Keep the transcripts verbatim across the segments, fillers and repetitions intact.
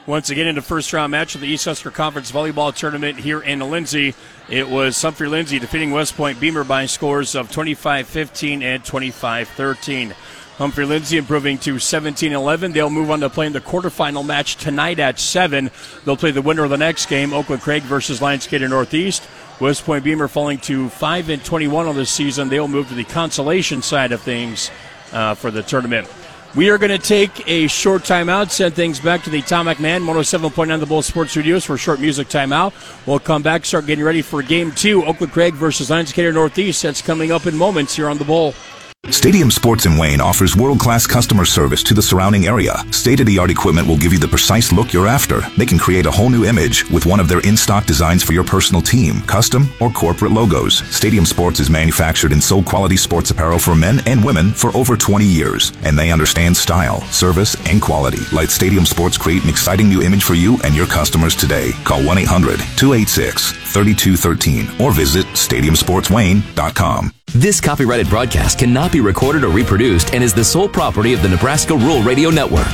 Once again in the first round match of the East Husker Conference Volleyball Tournament here in Lindsay. It was Humphrey Lindsay defeating West Point Beamer by scores of twenty-five fifteen and twenty-five thirteen. Humphrey Lindsay improving to seventeen eleven. They'll move on to play in the quarterfinal match tonight at seven. They'll play the winner of the next game, Oakland Craig versus Lionsgate Northeast. West Point Beamer falling to five and twenty-one on this season. They'll move to the consolation side of things uh, for the tournament. We are going to take a short timeout, send things back to the Tom McMahon one oh seven point nine The Bull Sports Studios for a short music timeout. We'll come back, start getting ready for game two, Oakland Craig versus Lionsgate Northeast. That's coming up in moments here on The Bull. Stadium Sports in Wayne offers world-class customer service to the surrounding area. State-of-the-art equipment will give you the precise look you're after. They can create a whole new image with one of their in-stock designs for your personal team, custom or corporate logos. Stadium Sports is manufactured and sold quality sports apparel for men and women for over twenty years, and they understand style, service, and quality. Let Stadium Sports create an exciting new image for you and your customers today. Call one eight hundred two eight six three two one three or visit stadium sports wayne dot com. This copyrighted broadcast cannot be recorded or reproduced and is the sole property of the Nebraska Rural Radio Network.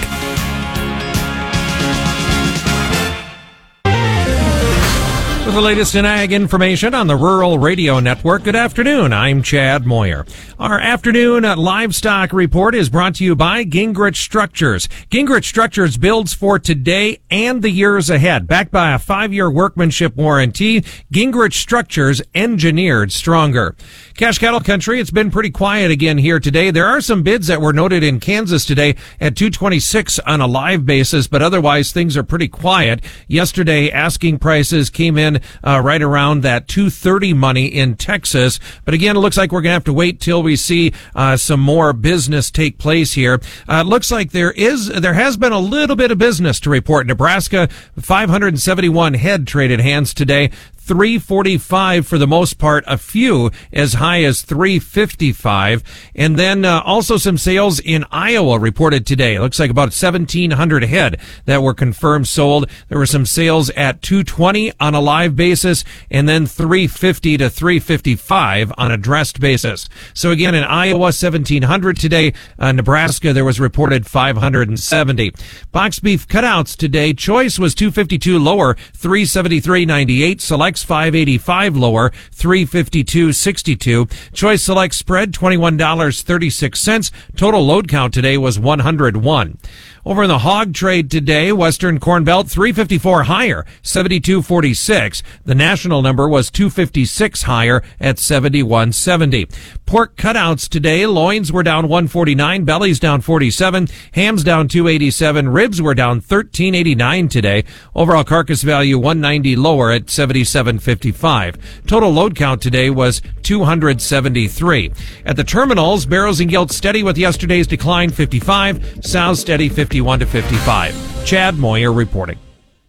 With the latest in ag information on the Rural Radio Network, good afternoon. I'm Chad Moyer. Our afternoon livestock report is brought to you by Gingrich Structures. Gingrich Structures builds for today and the years ahead. Backed by a five-year workmanship warranty, Gingrich Structures engineered stronger. Cash cattle country, it's been pretty quiet again here today. There are some bids that were noted in Kansas today at two twenty-six on a live basis, but otherwise things are pretty quiet. Yesterday, asking prices came in uh, right around that two thirty money in Texas. But again, it looks like we're going to have to wait till we see uh, some more business take place here. Uh, it looks like there is, there has been a little bit of business to report. Nebraska, five hundred seventy-one head traded hands today. three forty-five for the most part, a few as high as three fifty-five. And then uh, also some sales in Iowa reported today. It looks like about seventeen hundred head that were confirmed sold. There were some sales at two twenty on a live basis and then three fifty to three fifty-five on a dressed basis. So again, in Iowa, seventeen hundred today. Uh, Nebraska, there was reported five hundred seventy. Box beef cutouts today. Choice was two fifty-two lower, three seventy-three ninety-eight. Select five eighty-five lower, three fifty-two sixty-two. Choice Select spread twenty-one dollars and thirty-six cents. Total load count today was one hundred one. Over in the hog trade today, Western Corn Belt three fifty-four higher, seventy-two forty-six. The national number was two fifty-six higher at seventy-one seventy. Pork cutouts today, loins were down one forty-nine, bellies down forty-seven, hams down two eighty-seven, ribs were down thirteen eighty-nine today. Overall carcass value one ninety lower at seventy-seven fifty-five. Total load count today was two hundred seventy-three. At the terminals, barrows and gilts steady with yesterday's decline fifty-five, sows steady fifty-one to fifty-five. Chad Moyer reporting.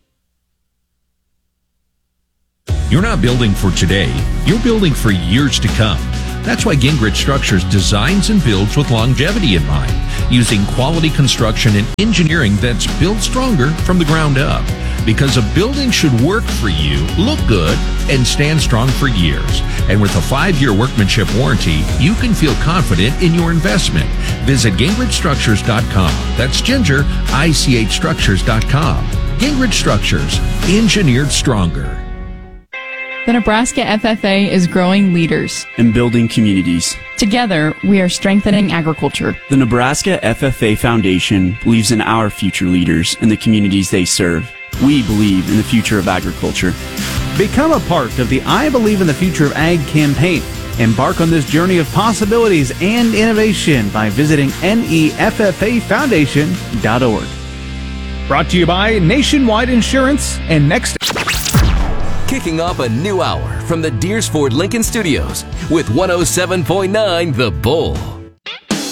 You're not building for today, you're building for years to come. That's why Gingrich Structures designs and builds with longevity in mind, using quality construction and engineering that's built stronger from the ground up. Because a building should work for you, look good, and stand strong for years. And with a five-year workmanship warranty, you can feel confident in your investment. Visit gingrich structures dot com. That's Ginger, I C H structures dot com. Gingrich Structures, engineered stronger. The Nebraska F F A is growing leaders and building communities. Together, we are strengthening agriculture. The Nebraska F F A Foundation believes in our future leaders and the communities they serve. We believe in the future of agriculture. Become a part of the I Believe in the Future of Ag campaign. Embark on this journey of possibilities and innovation by visiting N E F F A foundation dot org. Brought to you by Nationwide Insurance and Next. Kicking off a new hour from the Deersford Lincoln Studios with one oh seven point nine The Bull.